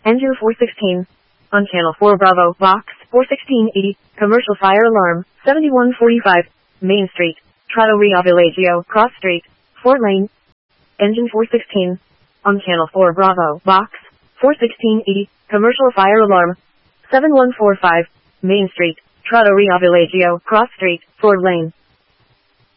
Engine 416. On channel 4 Bravo, box 41680, commercial fire alarm, 7145, Main Street, Trattoria Villaggio, Cross Street, 4 Lane. Engine 416. On channel 4 Bravo, box 41680, commercial fire alarm, 7145, Main Street, Trattoria Villaggio, Cross Street, 4 Lane.